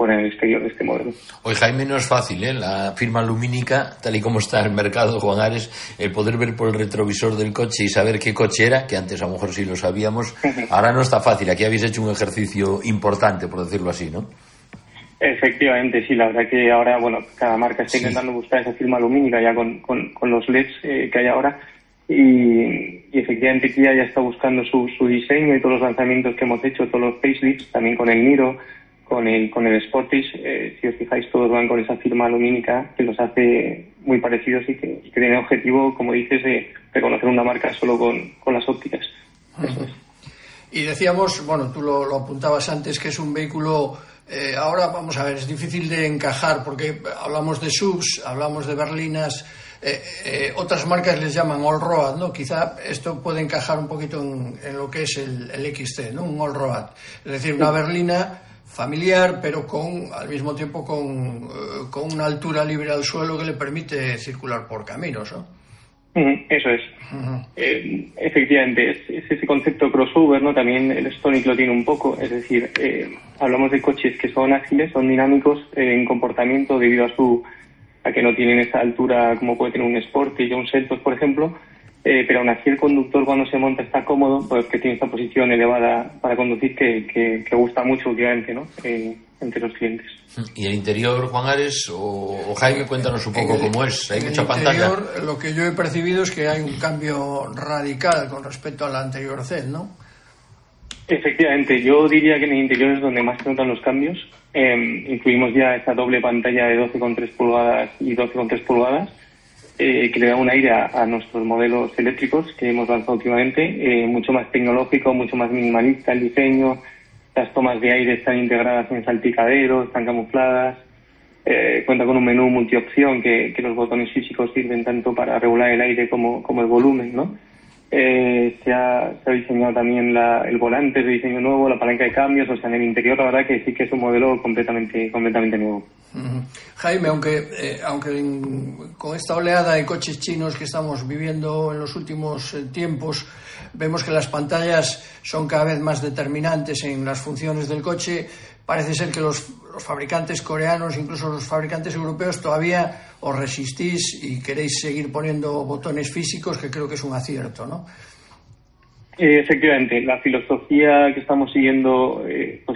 fuera en el exterior de este modelo. Hoy, Jaime, no es fácil, la firma lumínica, tal y como está el mercado, Juan Ares, el poder ver por el retrovisor del coche y saber qué coche era, que antes a lo mejor sí lo sabíamos, ahora no está fácil. Aquí habéis hecho un ejercicio importante, por decirlo así, ¿no? Efectivamente, sí, la verdad que ahora, cada marca está intentando buscar esa firma lumínica ya con los LEDs que hay ahora, y efectivamente Kia ya está buscando su diseño y todos los lanzamientos que hemos hecho, todos los facelifts, también con el Niro, con el Sportage, si os fijáis, todos van con esa firma lumínica que los hace muy parecidos y que tiene el objetivo, como dices, de reconocer una marca solo con las ópticas. Eso es. Y decíamos, tú lo apuntabas antes, que es un vehículo, ahora vamos a ver, es difícil de encajar porque hablamos de SUVs, hablamos de berlinas, otras marcas les llaman all-road, ¿no? Quizá esto puede encajar un poquito en lo que es el XT, ¿no? Un all-road, es decir, una berlina familiar, pero al mismo tiempo con una altura libre al suelo que le permite circular por caminos, ¿no? Eso es. Efectivamente, es ese concepto crossover, ¿no? También el Stonic lo tiene un poco, es decir, hablamos de coches que son ágiles, son dinámicos en comportamiento debido a que no tienen esa altura como puede tener un Sportage o un Seltos, por ejemplo, pero aún así el conductor cuando se monta está cómodo, porque tiene esta posición elevada para conducir que gusta mucho últimamente, ¿no? Entre los clientes. ¿Y el interior, Juan Ares o Jaime, cuéntanos un poco cómo es? ¿Hay mucha pantalla? Lo que yo he percibido es que hay un cambio radical con respecto al anterior Z, ¿no? Efectivamente, yo diría que en el interior es donde más se notan los cambios. Incluimos ya esa doble pantalla de 12,3 pulgadas y 12,3 pulgadas, que le da un aire a nuestros modelos eléctricos que hemos lanzado últimamente, mucho más tecnológico, mucho más minimalista el diseño. Las tomas de aire están integradas en salpicaderos, están camufladas. Cuenta con un menú multiopción que los botones físicos sirven tanto para regular el aire como el volumen, ¿no? Se ha diseñado también el volante de diseño nuevo, la palanca de cambios, o sea, en el interior la verdad que sí que es un modelo completamente nuevo. Jaime, aunque con esta oleada de coches chinos que estamos viviendo en los últimos tiempos, vemos que las pantallas son cada vez más determinantes en las funciones del coche. Parece ser que los fabricantes coreanos, incluso los fabricantes europeos, todavía os resistís y queréis seguir poniendo botones físicos, que creo que es un acierto, ¿no? Efectivamente, la filosofía que estamos siguiendo,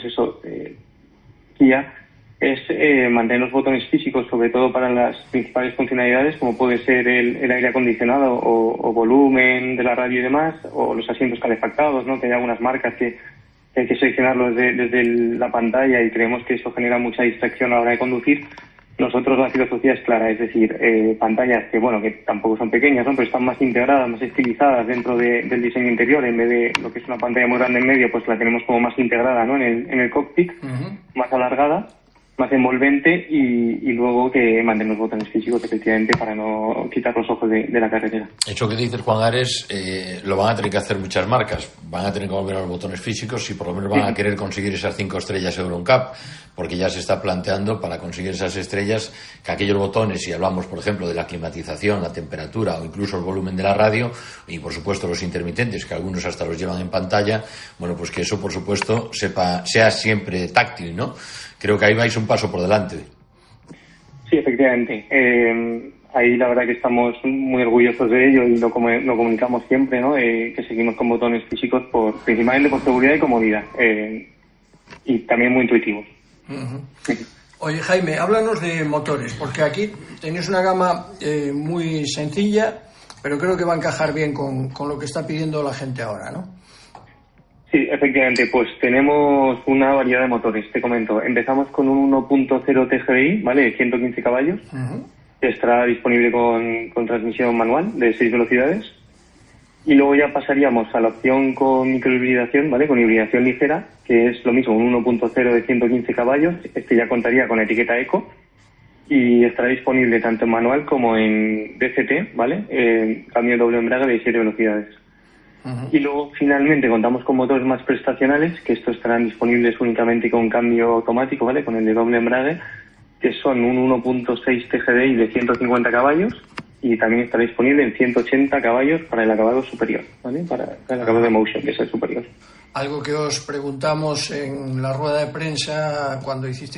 Kia, es mantener los botones físicos, sobre todo para las principales funcionalidades, como puede ser el aire acondicionado o volumen de la radio y demás, o los asientos calefactados, ¿no? Que hay algunas marcas que hay que seleccionarlos desde la pantalla y creemos que eso genera mucha distracción a la hora de conducir. Nosotros la filosofía es clara, es decir, pantallas que tampoco son pequeñas, ¿no? Pero están más integradas, más estilizadas dentro del diseño interior, en vez de lo que es una pantalla muy grande en medio, pues la tenemos como más integrada, ¿no? En el cockpit, más alargada, más envolvente y luego que mantener los botones físicos efectivamente para no quitar los ojos de la carretera. Eso que dices, Juan Ares, lo van a tener que hacer muchas marcas. Van a tener que volver a los botones físicos y por lo menos van a querer conseguir esas 5 estrellas Euro NCAP, porque ya se está planteando para conseguir esas estrellas que aquellos botones, si hablamos por ejemplo de la climatización, la temperatura o incluso el volumen de la radio y por supuesto los intermitentes, que algunos hasta los llevan en pantalla, pues que eso por supuesto sea siempre táctil, ¿no? Creo que ahí vais un paso por delante. Sí, efectivamente. Ahí la verdad que estamos muy orgullosos de ello y lo comunicamos siempre, ¿no? Que seguimos con botones físicos principalmente por seguridad y comodidad. Y también muy intuitivos. Oye, Jaime, háblanos de motores, porque aquí tenéis una gama muy sencilla, pero creo que va a encajar bien con lo que está pidiendo la gente ahora, ¿no? Sí, efectivamente, pues tenemos una variedad de motores, te comento. Empezamos con un 1.0 TGI, ¿vale? De 115 caballos, que estará disponible con transmisión manual de 6 velocidades. Y luego ya pasaríamos a la opción con microhibridación, ¿vale? Con hibridación ligera, que es lo mismo, un 1.0 de 115 caballos. Este ya contaría con la etiqueta Eco y estará disponible tanto en manual como en DCT, ¿vale? Cambio doble embrague de 7 velocidades. Y luego finalmente contamos con motores más prestacionales, que estos estarán disponibles únicamente con cambio automático, ¿vale? Con el de doble embrague, que son un 1.6 TGDI de 150 caballos y también estará disponible en 180 caballos para el acabado superior, ¿vale? Para el acabado de Motion, que es el superior. Algo que os preguntamos en la rueda de prensa cuando hiciste